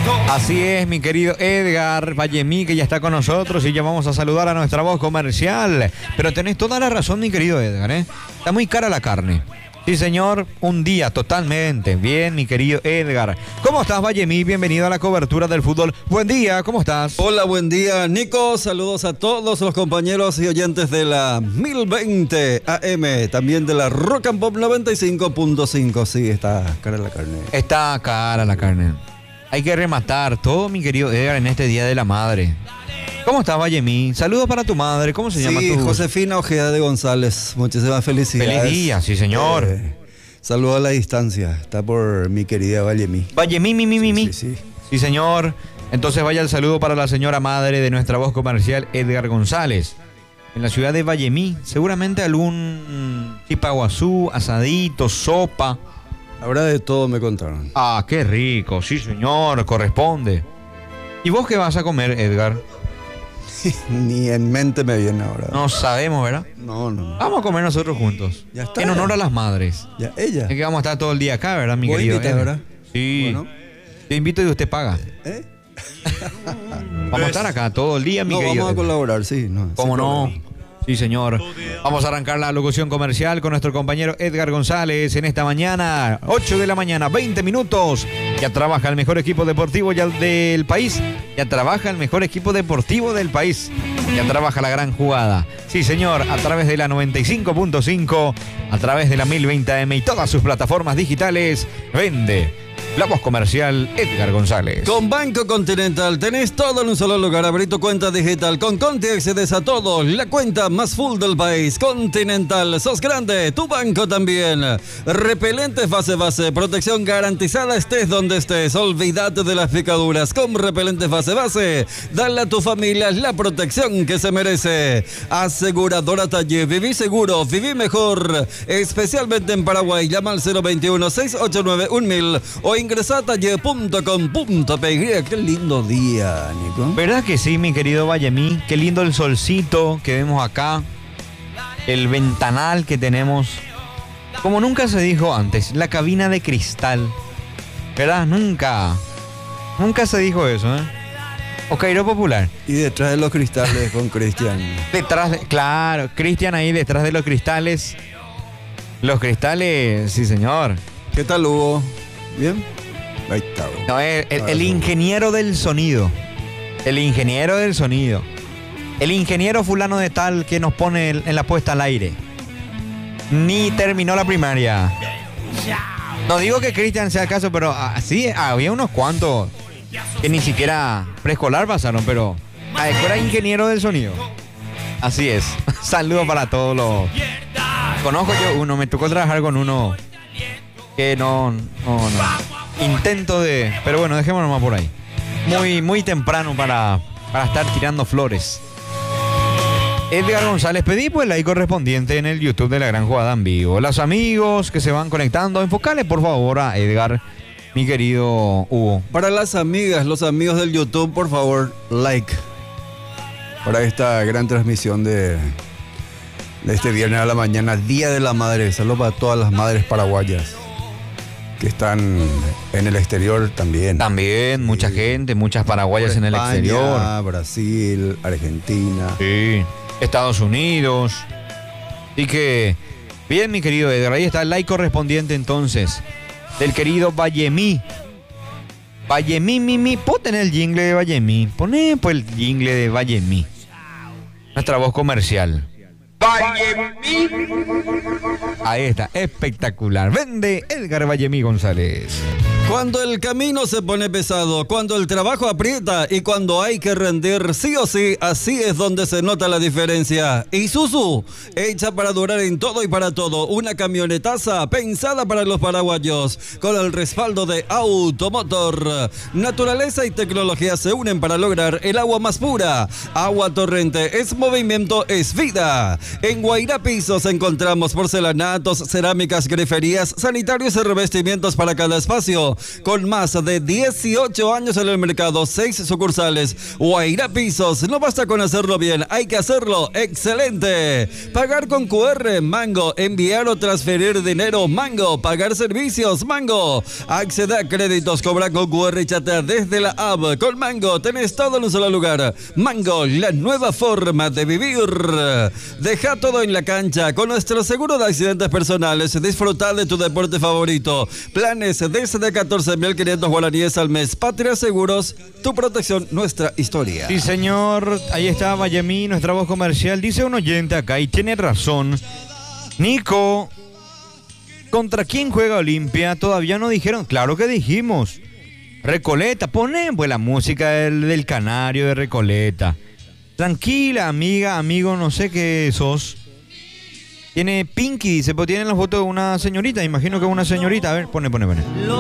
Así es, mi querido Edgar Vallemí, que ya está con nosotros y ya vamos a saludar a nuestra voz comercial. Pero tenés toda la razón, mi querido Edgar, ¿eh? Está muy cara la carne. Sí, señor, un día totalmente. Bien, mi querido Edgar. ¿Cómo estás, Vallemí? Bienvenido a la cobertura del fútbol. Buen día, ¿cómo estás? Hola, buen día, Nico. Saludos a todos los compañeros y oyentes de la 1020 AM, también de la Rock and Pop 95.5. Sí, está cara la carne. Está cara la carne. Hay que rematar todo, mi querido Edgar, en este Día de la Madre. ¿Cómo estás, Vallemí? Saludos para tu madre. ¿Cómo se llama tu...? Sí, Josefina Ojeda de González. Muchísimas felicidades. Feliz día, sí, señor. Saludos a la distancia. Está por mi querida Vallemí. Vallemí, mi. Sí. Sí, señor. Entonces vaya el saludo para la señora madre de nuestra voz comercial, Edgar González. En la ciudad de Vallemí, seguramente algún chipaguazú, asadito, sopa. Habrá de todo, me contaron. Ah, qué rico, sí, señor, corresponde. ¿Y vos qué vas a comer, Edgar? Ni en mente me viene ahora. No sabemos, ¿verdad? No. Vamos a comer nosotros juntos. Ya está. En honor a las madres. Ya, ella. Es que vamos a estar todo el día acá, ¿verdad, mi querido? Invita, ¿verdad? Sí. Bueno. Te invito y usted paga. Vamos a estar acá todo el día, mi querido. Vamos a colaborar, sí. ¿Cómo no? Sí, señor. Vamos a arrancar la locución comercial con nuestro compañero Edgar González en esta mañana, 8 de la mañana, 20 minutos. Ya trabaja el mejor equipo deportivo del país. Ya trabaja el mejor equipo deportivo del país. Ya trabaja la gran jugada. Sí, señor, a través de la 95.5, a través de la 1020 AM y todas sus plataformas digitales. Vende la voz comercial Edgar González. Con Banco Continental tenés todo en un solo lugar. Abrí tu cuenta digital. Con Conti accedes a todo. La cuenta más full del país. Continental. Sos grande. Tu banco también. Repelente fase. Protección garantizada estés donde estés. Olvídate de las picaduras. Con repelente fase. Dale a tu familia la protección que se merece. Aseguradora Talle. Viví seguro. Viví mejor. Especialmente en Paraguay. Llama al 021-689-1000 o ingresa a talle.com.py. Qué lindo día, Nico. ¿Verdad que sí, mi querido Vallemí? Qué lindo el solcito que vemos acá. El ventanal que tenemos. Como nunca se dijo antes, la cabina de cristal. ¿Verdad? Nunca se dijo eso, ¿eh? Ocairo Popular. Y detrás de los cristales con Cristian. Claro, Cristian ahí detrás de los cristales. Los cristales, sí, señor. ¿Qué tal, Hugo? ¿Bien? Ahí está. No, el ingeniero del sonido. El ingeniero del sonido. El ingeniero fulano de tal que nos pone en la puesta al aire. Ni terminó la primaria. No digo que Cristian sea el caso, pero así había unos cuantos que ni siquiera preescolar pasaron, pero era ingeniero del sonido. Así es. Saludos para todos los... Conozco yo uno, me tocó trabajar con uno que no. Intento de... Pero bueno, dejémonos más por ahí. Muy temprano para estar tirando flores. Edgar González, pedí pues el like correspondiente en el YouTube de La Gran Jugada en vivo. Los amigos que se van conectando, enfocale por favor a Edgar, mi querido Hugo. Para las amigas, los amigos del YouTube, por favor, like. Para esta gran transmisión de este viernes a la mañana, Día de la Madre. Saludos para todas las madres paraguayas que están en el exterior también. También, mucha gente, muchas paraguayas en el exterior. Brasil, Argentina. Sí, Estados Unidos. Así que, bien, mi querido Edgar, ahí está el like correspondiente entonces del querido Vallemí. Vallemí, ponte en el jingle de Vallemí. Poné pues el jingle de Vallemí. Nuestra voz comercial. Vallemí. Ahí está, espectacular. Vende Edgar Vallemí González. Cuando el camino se pone pesado, cuando el trabajo aprieta y cuando hay que rendir sí o sí, así es donde se nota la diferencia. Isuzu, hecha para durar en todo y para todo, una camionetaza pensada para los paraguayos, con el respaldo de Automotor. Naturaleza y tecnología se unen para lograr el agua más pura. Agua Torrente es movimiento, es vida. En Guairá Pisos encontramos porcelanatos, cerámicas, griferías, sanitarios y revestimientos para cada espacio. Argentino, con más de 18 años en el mercado, 6 sucursales. Guairá Pisos, no basta con hacerlo bien, hay que hacerlo excelente. Pagar con QR, Mango. Enviar o transferir dinero, Mango. Pagar servicios, Mango. Acceder a créditos, cobra con QR y chatea desde la app. Con Mango tenés todo en un solo lugar. Mango, la nueva forma de vivir. Deja todo en la cancha con nuestro seguro de accidentes personales. Disfruta de tu deporte favorito. Planes desde 14.500 guaraníes al mes. Patria Seguros, tu protección, nuestra historia. Sí, señor. Ahí está Bayemí, nuestra voz comercial. Dice un oyente acá y tiene razón. Nico, ¿contra quién juega Olimpia? Todavía no dijeron. Claro que dijimos. Recoleta, ponen pues la música del Canario de Recoleta. Tranquila, amiga, amigo, no sé qué sos. Tiene Pinky, dice, pues tiene la foto de una señorita. Imagino que es una señorita. A ver, pone.